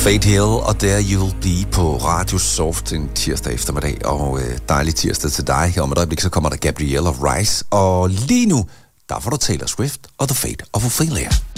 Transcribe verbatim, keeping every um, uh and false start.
Fate Hill og Der You'll Be på Radio Soft en tirsdag eftermiddag, og øh, dejlig tirsdag til dig. Om et øjeblik så kommer der Gabrielle of Rice, og lige nu, der får du Taylor Swift og The Fate of Ophelia.